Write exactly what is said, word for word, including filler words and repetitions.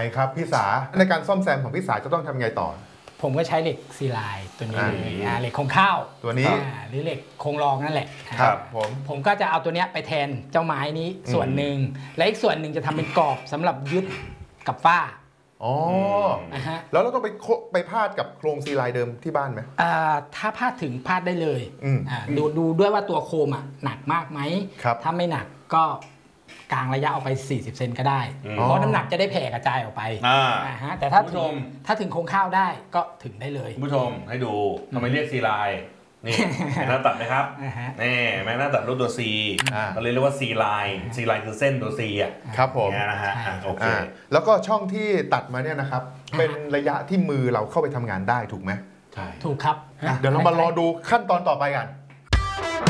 ครับพี่สาในการซ่อมแซมของพี่สาจะต้องทำไงต่อผมก็ใช้เหล็กซีไลน์ตัวนี้เลยเหล็กโครงข้าวตัวนี้หรือเหล็กโครงรองนั่นแหละครับผมผมก็จะเอาตัวเนี้ยไปแทนเจ้าไม้นี้ส่วนหนึ่งและอีกส่วนหนึ่งจะทำเป็นกรอบสำหรับยึดกับฝ้าอ๋อแล้วเราต้องไปไปพาดกับโครงซีไลน์เดิมที่บ้านไหมถ้าพาดถึงพาดได้เลยดูดูด้วยว่าตัวโคมอ่ะหนักมากไหมถ้าไม่หนักก็กลางระยะออกไปสี่สิบเซนก็ได้เพราะน้ำหนักจะได้แผ่กระจายออกไปแต่ถ้าถึงถ้าถึงโครงข้าวได้ก็ถึงได้เลยผู้ชมให้ดูทำไมเรียกซีไลน์นี่หน้าตัดนะครับนี่แม่หน้าตัดรูปตัว C เราเรียกว่า C line C line คือเส้นตัว C อ่ะครับผมนะฮะโอเคแล้วก็ช่องที่ตัดมาเนี่ยนะครับเป็นระยะที่มือเราเข้าไปทำงานได้ถูกไหมใช่ถูกครับเดี๋ยวเรามารอดูขั้นตอนต่อไปกัน